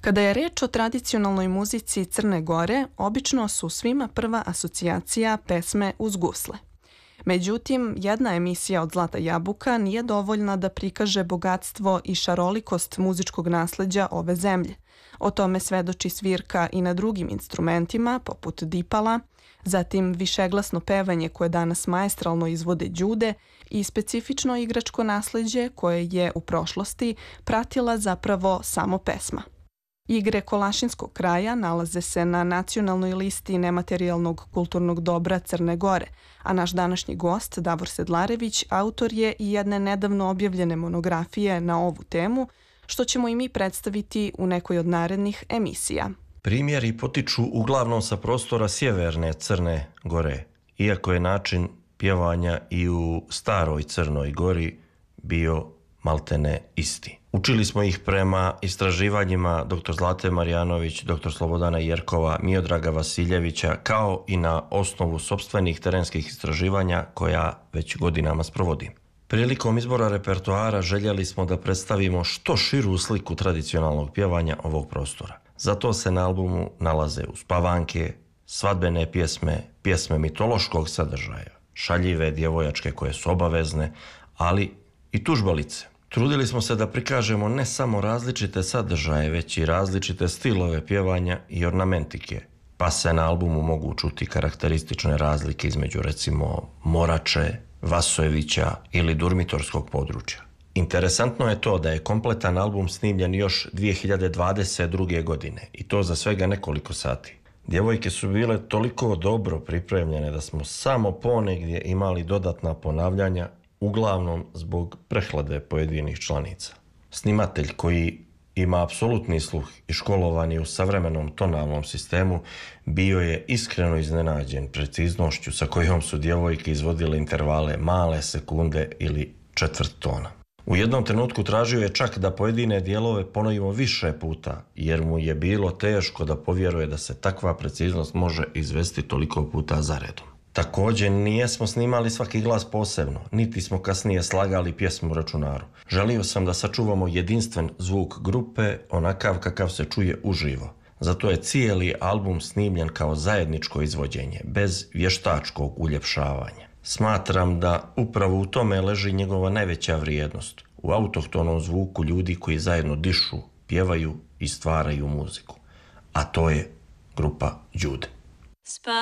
Kada je reč o tradicionalnoj muzici Crne Gore, obično su svima prva asocijacija pesme uz gusle. Međutim, jedna emisija od Zlata jabuka nije dovoljna da prikaže bogatstvo i šarolikost muzičkog nasleđa ove zemlje. O tome svedoči svirka i na drugim instrumentima, poput dipala, zatim višeglasno pevanje koje danas maestralno izvode đude i specifično igračko nasleđe koje je u prošlosti pratila zapravo samo pesma. Igre Kolašinskog kraja nalaze se na nacionalnoj listi nematerijalnog kulturnog dobra Crne Gore, a naš današnji gost, Davor Sedlarević, autor je i jedne nedavno objavljene monografije na ovu temu, što ćemo i mi predstaviti u nekoj od narednih emisija. Primjeri potiču uglavnom sa prostora sjeverne Crne Gore, iako je način pjevanja i u staroj Crnoj Gori bio maltene isti. Učili smo ih prema istraživanjima dr. Zlate Marjanović, dr. Slobodana Jerkova, Miodraga Vasiljevića, kao i na osnovu sopstvenih terenskih istraživanja koja već godinama sprovodim. Prilikom izbora repertoara željeli smo da predstavimo što širu sliku tradicionalnog pjevanja ovog prostora. Zato se na albumu nalaze uspavanke, svadbene pjesme, pjesme mitološkog sadržaja, šaljive djevojačke koje su obavezne, ali i tužbalice. Trudili smo se da prikažemo ne samo različite sadržaje, već i različite stilove pjevanja i ornamentike, pa se na albumu mogu čuti karakteristične razlike između recimo Morače, Vasojevića ili Durmitorskog područja. Interesantno je to da je kompletan album snimljen još 2022. godine i to za svega nekoliko sati. Djevojke su bile toliko dobro pripremljene da smo samo ponegdje imali dodatna ponavljanja, uglavnom zbog prehlade pojedinih članica. Snimatelj koji ima apsolutni sluh i školovan je u savremenom tonalnom sistemu bio je iskreno iznenađen preciznošću sa kojom su djevojke izvodile intervale male sekunde ili četvrt tona. U jednom trenutku tražio je čak da pojedine dijelove ponovimo više puta, jer mu je bilo teško da povjeruje da se takva preciznost može izvesti toliko puta zaredom. Također nijesmo snimali svaki glas posebno, niti smo kasnije slagali pjesmu u računaru. Želio sam da sačuvamo jedinstven zvuk grupe, onakav kakav se čuje uživo. Zato je cijeli album snimljen kao zajedničko izvođenje, bez vještačkog uljepšavanja. Smatram da upravo u tome leži njegova najveća vrijednost, u autohtonom zvuku ljudi koji zajedno dišu, pjevaju i stvaraju muziku. A to je grupa đude.